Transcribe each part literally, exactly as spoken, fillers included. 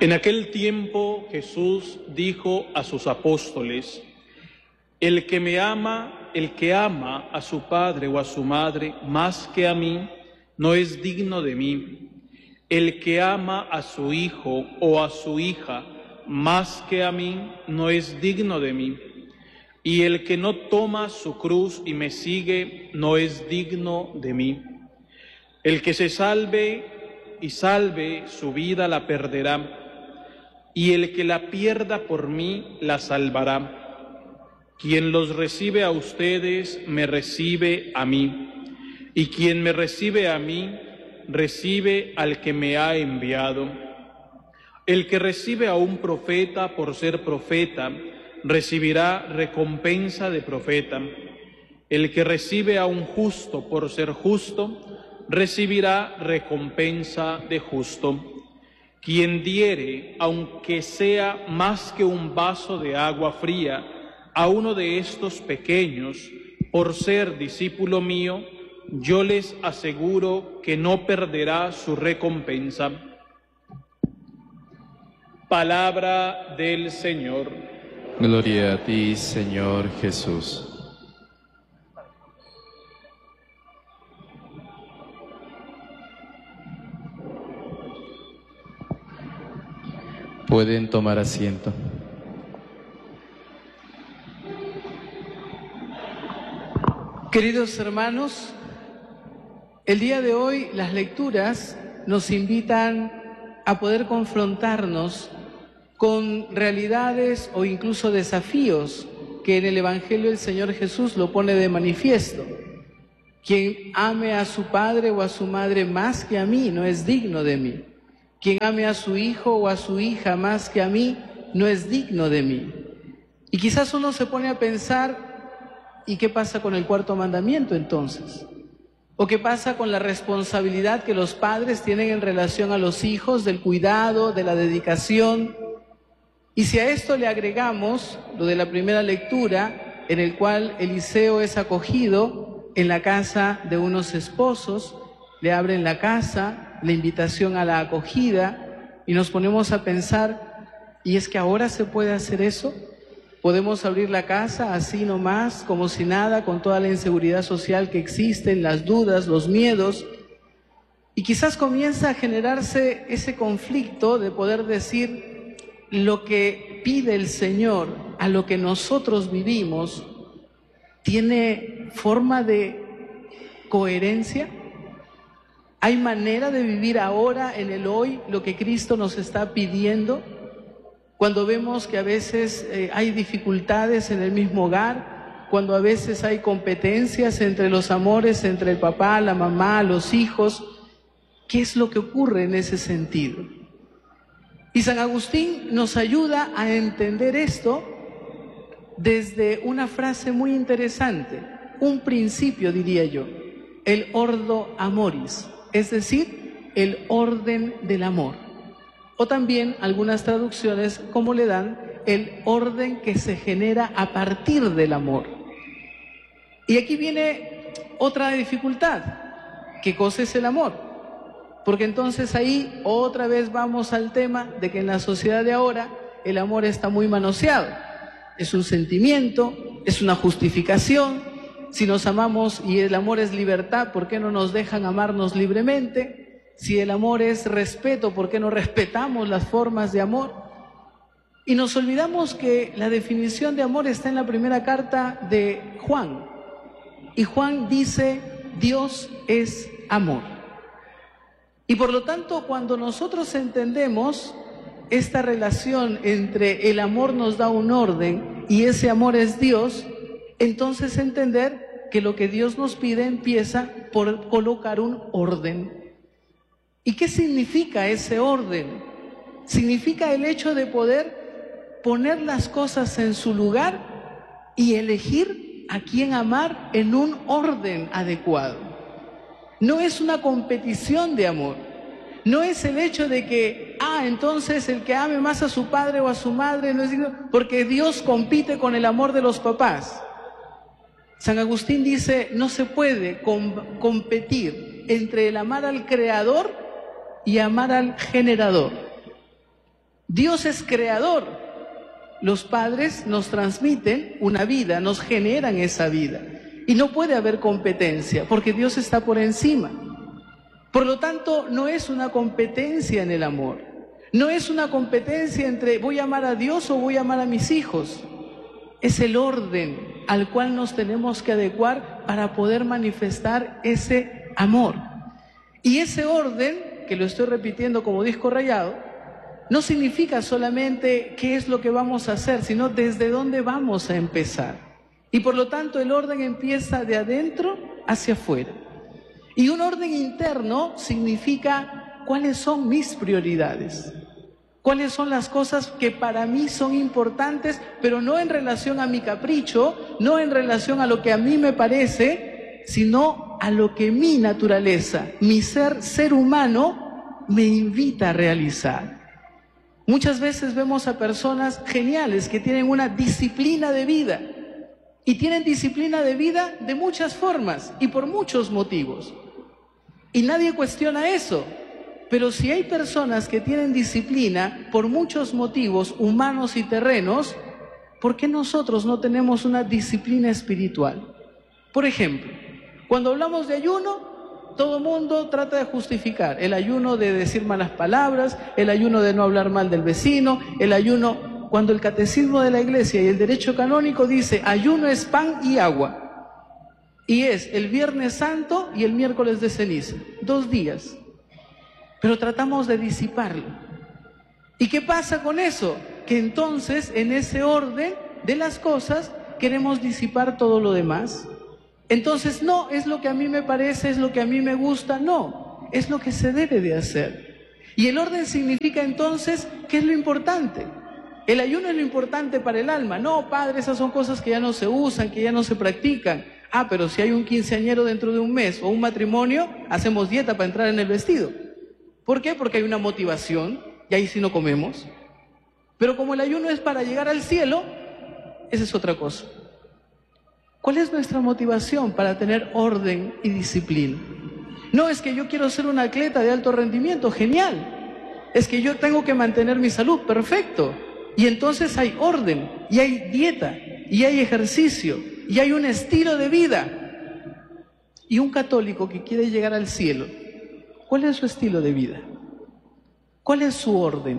En aquel tiempo Jesús dijo a sus apóstoles: El que me ama, el que ama a su padre o a su madre más que a mí, no es digno de mí. El que ama a su hijo o a su hija más que a mí, no es digno de mí. Y el que no toma su cruz y me sigue, no es digno de mí. El que se salve y salve su vida la perderá, y el que la pierda por mí la salvará. Quien los recibe a ustedes, me recibe a mí, y quien me recibe a mí, recibe al que me ha enviado. El que recibe a un profeta por ser profeta, recibirá recompensa de profeta. El que recibe a un justo por ser justo, recibirá recompensa de justo. Quien diere, aunque sea más que un vaso de agua fría, a uno de estos pequeños, por ser discípulo mío, yo les aseguro que no perderá su recompensa. Palabra del Señor. Gloria a ti, Señor Jesús. Pueden tomar asiento. Queridos hermanos, el día de hoy las lecturas nos invitan a poder confrontarnos con realidades o incluso desafíos que en el Evangelio el Señor Jesús lo pone de manifiesto. Quien ame a su padre o a su madre más que a mí no es digno de mí. Quien ame a su hijo o a su hija más que a mí no es digno de mí. Y quizás uno se pone a pensar, ¿y qué pasa con el cuarto mandamiento entonces? ¿O qué pasa con la responsabilidad que los padres tienen en relación a los hijos, del cuidado, de la dedicación? Y si a esto le agregamos lo de la primera lectura, en el cual Eliseo es acogido en la casa de unos esposos, le abren la casa, la invitación a la acogida, y nos ponemos a pensar, ¿y es que ahora se puede hacer eso? ¿Podemos abrir la casa así nomás, como si nada, con toda la inseguridad social que existe, las dudas, los miedos? Y quizás comienza a generarse ese conflicto de poder decir lo que pide el Señor a lo que nosotros vivimos, ¿tiene forma de coherencia? ¿Hay manera de vivir ahora, en el hoy, lo que Cristo nos está pidiendo? Cuando vemos que a veces eh, hay dificultades en el mismo hogar, cuando a veces hay competencias entre los amores, entre el papá, la mamá, los hijos, ¿qué es lo que ocurre en ese sentido? Y San Agustín nos ayuda a entender esto desde una frase muy interesante, un principio diría yo, el ordo amoris, es decir, el orden del amor. O también algunas traducciones como le dan el orden que se genera a partir del amor. Y aquí viene otra dificultad. ¿Qué cosa es el amor? Porque entonces ahí otra vez vamos al tema de que en la sociedad de ahora el amor está muy manoseado. Es un sentimiento, es una justificación. Si nos amamos y el amor es libertad, ¿por qué no nos dejan amarnos libremente? Si el amor es respeto, ¿por qué no respetamos las formas de amor? Y nos olvidamos que la definición de amor está en la primera carta de Juan. Y Juan dice, Dios es amor. Y por lo tanto, cuando nosotros entendemos esta relación entre el amor nos da un orden y ese amor es Dios, entonces entender que lo que Dios nos pide empieza por colocar un orden. ¿Y qué significa ese orden? Significa el hecho de poder poner las cosas en su lugar y elegir a quién amar en un orden adecuado. No es una competición de amor. No es el hecho de que, ah, entonces el que ame más a su padre o a su madre no es digno, porque Dios compite con el amor de los papás. San Agustín dice, no se puede com- competir entre el amar al Creador y amar al generador. Dios es creador. Los padres nos transmiten una vida, nos generan esa vida. Y no puede haber competencia, porque Dios está por encima. Por lo tanto, no es una competencia en el amor. No es una competencia entre voy a amar a Dios o voy a amar a mis hijos. Es el orden al cual nos tenemos que adecuar para poder manifestar ese amor. Y ese orden, que lo estoy repitiendo como disco rayado, no significa solamente qué es lo que vamos a hacer, sino desde dónde vamos a empezar. Y por lo tanto el orden empieza de adentro hacia afuera. Y un orden interno significa cuáles son mis prioridades. ¿Cuáles son las cosas que para mí son importantes, pero no en relación a mi capricho, no en relación a lo que a mí me parece, sino a lo que mi naturaleza, mi ser, ser humano, me invita a realizar? Muchas veces vemos a personas geniales que tienen una disciplina de vida, y tienen disciplina de vida de muchas formas y por muchos motivos. Y nadie cuestiona eso. Pero si hay personas que tienen disciplina por muchos motivos humanos y terrenos, ¿por qué nosotros no tenemos una disciplina espiritual? Por ejemplo, cuando hablamos de ayuno, todo el mundo trata de justificar el ayuno de decir malas palabras, el ayuno de no hablar mal del vecino, el ayuno, cuando el catecismo de la iglesia y el derecho canónico dice ayuno es pan y agua, y es el Viernes Santo y el miércoles de ceniza, dos días. Pero tratamos de disiparlo. ¿Y qué pasa con eso? Que entonces, en ese orden de las cosas, queremos disipar todo lo demás. Entonces, no, es lo que a mí me parece, es lo que a mí me gusta, no, es lo que se debe de hacer. Y el orden significa entonces, ¿qué es lo importante? El ayuno es lo importante para el alma. No, padre, esas son cosas que ya no se usan, que ya no se practican. Ah, pero si hay un quinceañero dentro de un mes o un matrimonio, hacemos dieta para entrar en el vestido. ¿Por qué? Porque hay una motivación, y ahí sí no comemos. Pero como el ayuno es para llegar al cielo, esa es otra cosa. ¿Cuál es nuestra motivación para tener orden y disciplina? No es que yo quiero ser un atleta de alto rendimiento, genial. Es que yo tengo que mantener mi salud, perfecto. Y entonces hay orden, y hay dieta, y hay ejercicio, y hay un estilo de vida. Y un católico que quiere llegar al cielo, ¿cuál es su estilo de vida? ¿Cuál es su orden?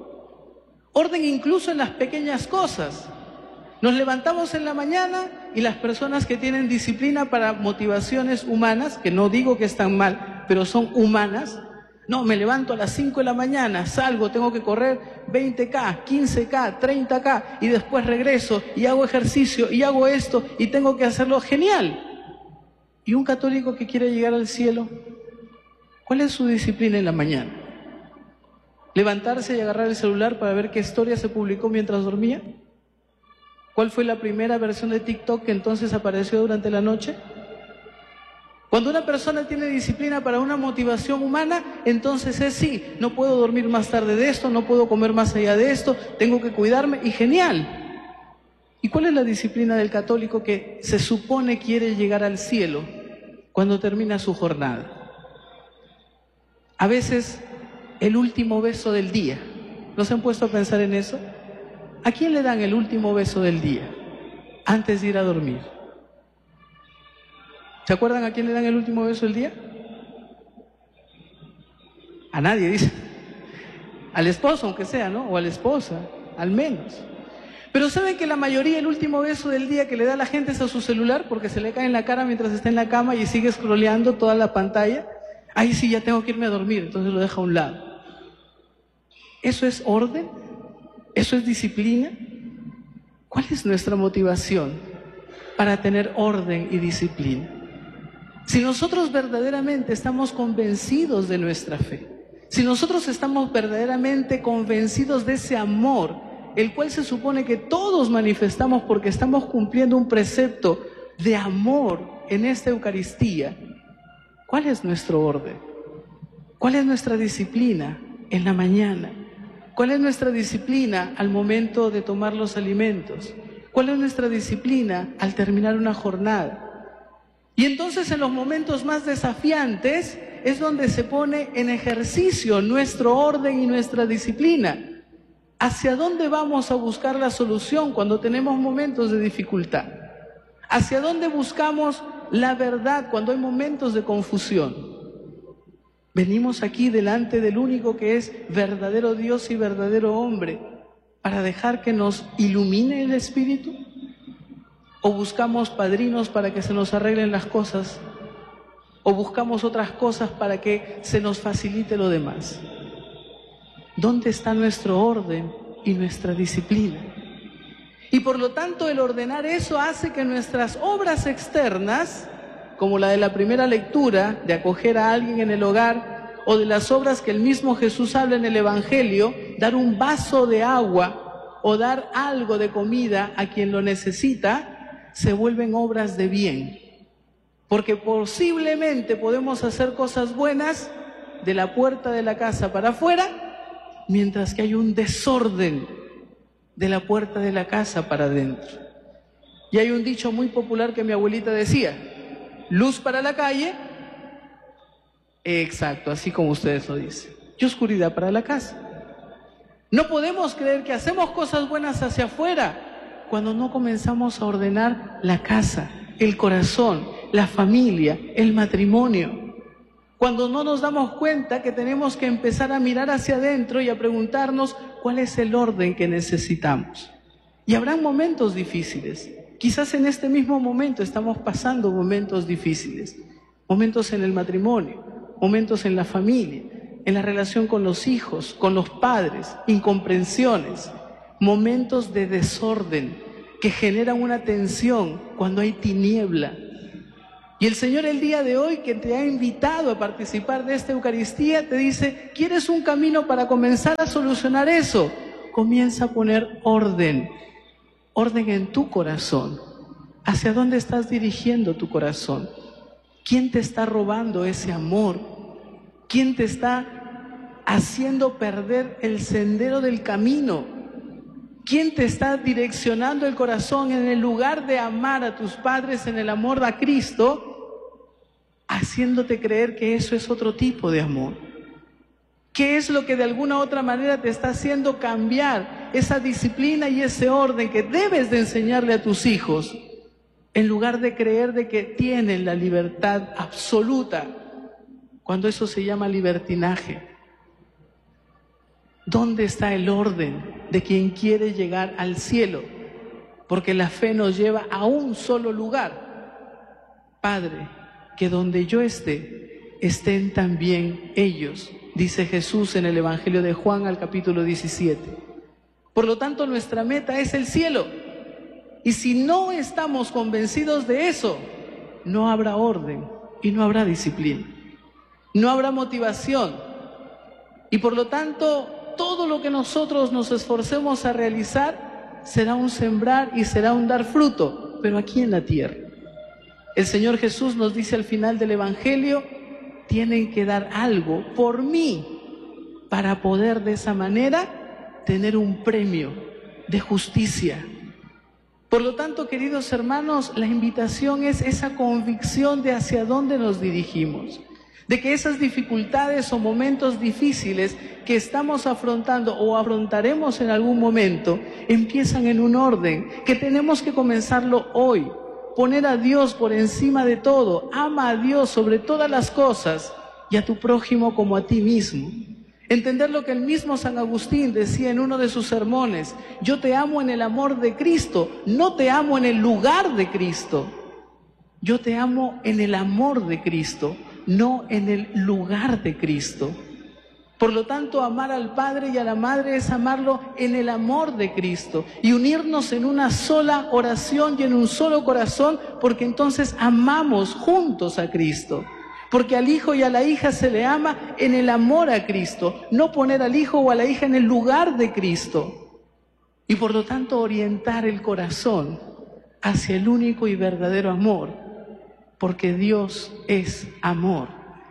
Orden incluso en las pequeñas cosas. Nos levantamos en la mañana y las personas que tienen disciplina para motivaciones humanas, que no digo que están mal, pero son humanas. No, me levanto a las cinco de la mañana, salgo, tengo que correr veinte kilómetros, quince kilómetros, treinta kilómetros y después regreso y hago ejercicio y hago esto y tengo que hacerlo. Genial. ¿Y un católico que quiere llegar al cielo? ¿Cuál es su disciplina en la mañana? ¿Levantarse y agarrar el celular para ver qué historia se publicó mientras dormía? ¿Cuál fue la primera versión de TikTok que entonces apareció durante la noche? Cuando una persona tiene disciplina para una motivación humana, entonces es sí, no puedo dormir más tarde de esto, no puedo comer más allá de esto, tengo que cuidarme, y genial. ¿Y cuál es la disciplina del católico que se supone quiere llegar al cielo cuando termina su jornada? A veces, el último beso del día. ¿No se han puesto a pensar en eso? ¿A quién le dan el último beso del día antes de ir a dormir? ¿Se acuerdan a quién le dan el último beso del día? A nadie, dice. Al esposo, aunque sea, ¿no? O a la esposa, al menos. Pero ¿saben que la mayoría el último beso del día que le da a la gente es a su celular? Porque se le cae en la cara mientras está en la cama y sigue scrolleando toda la pantalla. Ahí sí, ya tengo que irme a dormir, entonces lo deja a un lado. ¿Eso es orden? ¿Eso es disciplina? ¿Cuál es nuestra motivación para tener orden y disciplina? Si nosotros verdaderamente estamos convencidos de nuestra fe, si nosotros estamos verdaderamente convencidos de ese amor, el cual se supone que todos manifestamos porque estamos cumpliendo un precepto de amor en esta Eucaristía, ¿cuál es nuestro orden? ¿Cuál es nuestra disciplina en la mañana? ¿Cuál es nuestra disciplina al momento de tomar los alimentos? ¿Cuál es nuestra disciplina al terminar una jornada? Y entonces en los momentos más desafiantes es donde se pone en ejercicio nuestro orden y nuestra disciplina. ¿Hacia dónde vamos a buscar la solución cuando tenemos momentos de dificultad? ¿Hacia dónde buscamos la verdad cuando hay momentos de confusión? Venimos aquí delante del único que es verdadero Dios y verdadero hombre para dejar que nos ilumine el Espíritu, ¿o buscamos padrinos para que se nos arreglen las cosas? ¿O buscamos otras cosas para que se nos facilite lo demás? ¿Dónde está nuestro orden y nuestra disciplina? Y por lo tanto el ordenar eso hace que nuestras obras externas, como la de la primera lectura, de acoger a alguien en el hogar, o de las obras que el mismo Jesús habla en el Evangelio, dar un vaso de agua o dar algo de comida a quien lo necesita, se vuelven obras de bien. Porque posiblemente podemos hacer cosas buenas de la puerta de la casa para afuera, mientras que hay un desorden de la puerta de la casa para adentro. Y hay un dicho muy popular que mi abuelita decía: luz para la calle, exacto, así como ustedes lo dicen, y oscuridad para la casa. No podemos creer que hacemos cosas buenas hacia afuera cuando no comenzamos a ordenar la casa, el corazón, la familia, el matrimonio. Cuando no nos damos cuenta que tenemos que empezar a mirar hacia adentro y a preguntarnos cuál es el orden que necesitamos. Y habrán momentos difíciles. Quizás en este mismo momento estamos pasando momentos difíciles. Momentos en el matrimonio, momentos en la familia, en la relación con los hijos, con los padres, incomprensiones, momentos de desorden que generan una tensión cuando hay tiniebla. Y el Señor el día de hoy, que te ha invitado a participar de esta Eucaristía, te dice: ¿quieres un camino para comenzar a solucionar eso? Comienza a poner orden, orden en tu corazón. ¿Hacia dónde estás dirigiendo tu corazón? ¿Quién te está robando ese amor? ¿Quién te está haciendo perder el sendero del camino? ¿Quién te está direccionando el corazón en el lugar de amar a tus padres en el amor a Cristo, haciéndote creer que eso es otro tipo de amor? ¿Qué es lo que de alguna u otra manera te está haciendo cambiar esa disciplina y ese orden que debes de enseñarle a tus hijos, en lugar de creer de que tienen la libertad absoluta, cuando eso se llama libertinaje? ¿Dónde está el orden de quien quiere llegar al cielo? Porque la fe nos lleva a un solo lugar. Padre, que donde yo esté, estén también ellos, dice Jesús en el Evangelio de Juan al capítulo diecisiete. Por lo tanto, nuestra meta es el cielo. Y si no estamos convencidos de eso, no habrá orden y no habrá disciplina. No habrá motivación. Y por lo tanto, todo lo que nosotros nos esforcemos a realizar será un sembrar y será un dar fruto, pero aquí en la tierra. El Señor Jesús nos dice al final del Evangelio: tienen que dar algo por mí para poder de esa manera tener un premio de justicia. Por lo tanto, queridos hermanos, la invitación es esa convicción de hacia dónde nos dirigimos. De que esas dificultades o momentos difíciles que estamos afrontando o afrontaremos en algún momento empiezan en un orden, que tenemos que comenzarlo hoy. Poner a Dios por encima de todo. Ama a Dios sobre todas las cosas y a tu prójimo como a ti mismo. Entender lo que el mismo San Agustín decía en uno de sus sermones: yo te amo en el amor de Cristo, no te amo en el lugar de Cristo. Yo te amo en el amor de Cristo, no en el lugar de Cristo. Por lo tanto, amar al Padre y a la Madre es amarlo en el amor de Cristo y unirnos en una sola oración y en un solo corazón, porque entonces amamos juntos a Cristo. Porque al hijo y a la hija se le ama en el amor a Cristo, no poner al hijo o a la hija en el lugar de Cristo. Y por lo tanto, orientar el corazón hacia el único y verdadero amor, porque Dios es amor.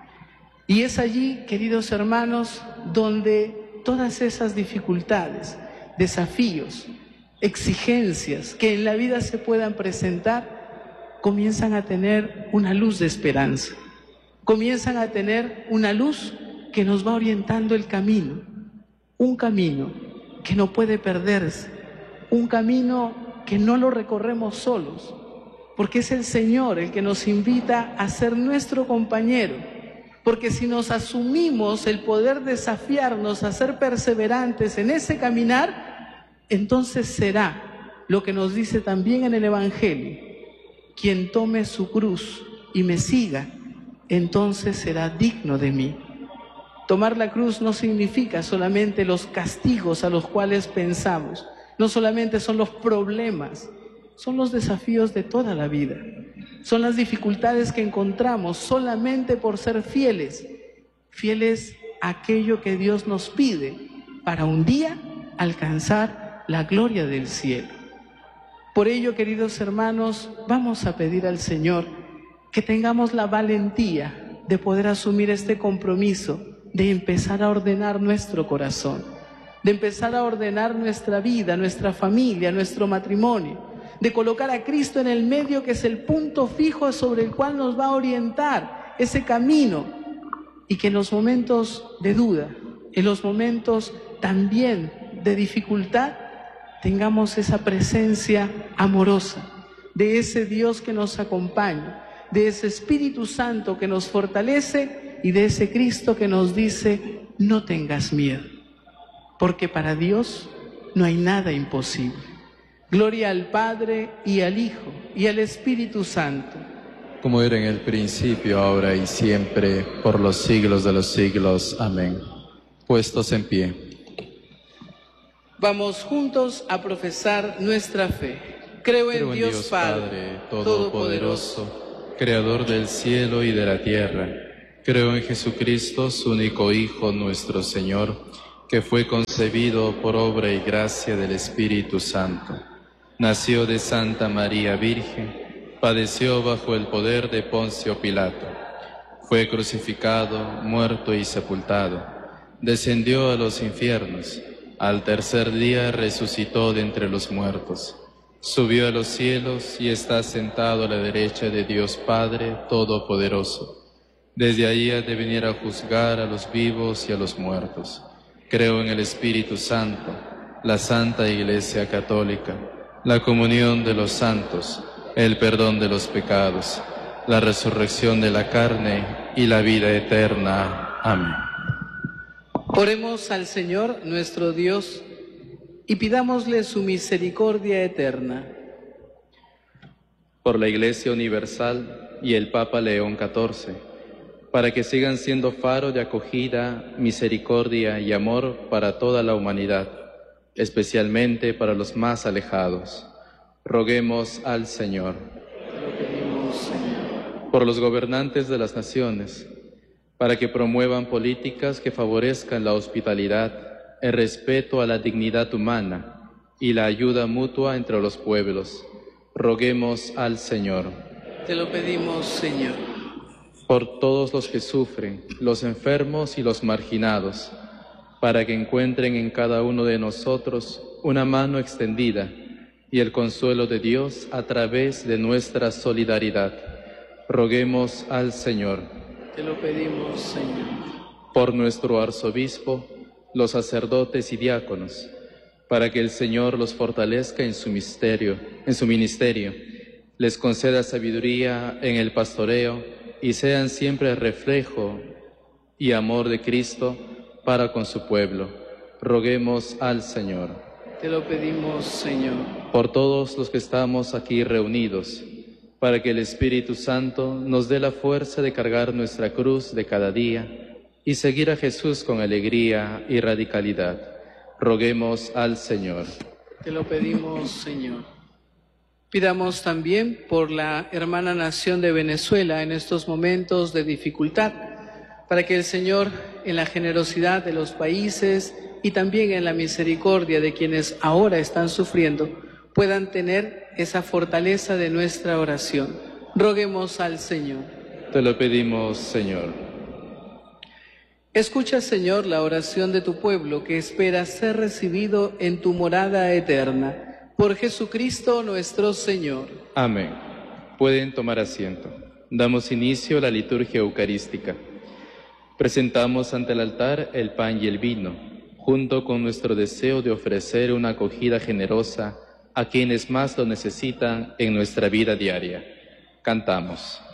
Y es allí, queridos hermanos, donde todas esas dificultades, desafíos, exigencias que en la vida se puedan presentar, comienzan a tener una luz de esperanza, comienzan a tener una luz que nos va orientando el camino, un camino que no puede perderse, un camino que no lo recorremos solos, porque es el Señor el que nos invita a ser nuestro compañero, porque si nos asumimos el poder desafiarnos a ser perseverantes en ese caminar, entonces será lo que nos dice también en el Evangelio: quien tome su cruz y me siga, entonces será digno de mí. Tomar la cruz no significa solamente los castigos a los cuales pensamos, no solamente son los problemas, son los desafíos de toda la vida. Son las dificultades que encontramos solamente por ser fieles, fieles a aquello que Dios nos pide para un día alcanzar la gloria del cielo. Por ello, queridos hermanos, vamos a pedir al Señor que tengamos la valentía de poder asumir este compromiso, de empezar a ordenar nuestro corazón, de empezar a ordenar nuestra vida, nuestra familia, nuestro matrimonio, de colocar a Cristo en el medio, que es el punto fijo sobre el cual nos va a orientar ese camino, y que en los momentos de duda, en los momentos también de dificultad, tengamos esa presencia amorosa de ese Dios que nos acompaña, de ese Espíritu Santo que nos fortalece y de ese Cristo que nos dice: no tengas miedo, porque para Dios no hay nada imposible. Gloria al Padre y al Hijo y al Espíritu Santo. Como era en el principio, ahora y siempre, por los siglos de los siglos. Amén. Puestos en pie. Vamos juntos a profesar nuestra fe. Creo en, Creo en Dios, Dios Padre, Padre Todopoderoso, Creador del cielo y de la tierra. Creo en Jesucristo, su único Hijo, nuestro Señor, que fue concebido por obra y gracia del Espíritu Santo. Nació de Santa María Virgen, padeció bajo el poder de Poncio Pilato, fue crucificado, muerto y sepultado, descendió a los infiernos, al tercer día resucitó de entre los muertos, subió a los cielos y está sentado a la derecha de Dios Padre Todopoderoso. Desde allí ha de venir a juzgar a los vivos y a los muertos. Creo en el Espíritu Santo, la Santa Iglesia Católica, la comunión de los santos, el perdón de los pecados, la resurrección de la carne y la vida eterna. Amén. Oremos al Señor nuestro Dios y pidámosle su misericordia eterna. Por la Iglesia Universal y el Papa León catorce, para que sigan siendo faro de acogida, misericordia y amor para toda la humanidad, especialmente para los más alejados. Roguemos al Señor. Por los gobernantes de las naciones, para que promuevan políticas que favorezcan la hospitalidad, el respeto a la dignidad humana y la ayuda mutua entre los pueblos. Roguemos al Señor. Te lo pedimos, Señor. Por todos los que sufren, los enfermos y los marginados, para que encuentren en cada uno de nosotros una mano extendida y el consuelo de Dios a través de nuestra solidaridad. Roguemos al Señor. Te lo pedimos, Señor. Por nuestro arzobispo, los sacerdotes y diáconos, para que el Señor los fortalezca en su misterio, en su ministerio, les conceda sabiduría en el pastoreo y sean siempre reflejo y amor de Cristo para con su pueblo. Roguemos al Señor. Te lo pedimos, Señor. Por todos los que estamos aquí reunidos, para que el Espíritu Santo nos dé la fuerza de cargar nuestra cruz de cada día y seguir a Jesús con alegría y radicalidad. Roguemos al Señor. Te lo pedimos, Señor. Pidamos también por la hermana nación de Venezuela en estos momentos de dificultad, para que el Señor, en la generosidad de los países y también en la misericordia de quienes ahora están sufriendo, puedan tener esa fortaleza de nuestra oración. Roguemos al Señor. Te lo pedimos, Señor. Escucha, Señor, la oración de tu pueblo que espera ser recibido en tu morada eterna. Por Jesucristo nuestro Señor. Amén. Pueden tomar asiento. Damos inicio a la liturgia eucarística. Presentamos ante el altar el pan y el vino, junto con nuestro deseo de ofrecer una acogida generosa a quienes más lo necesitan en nuestra vida diaria. Cantamos.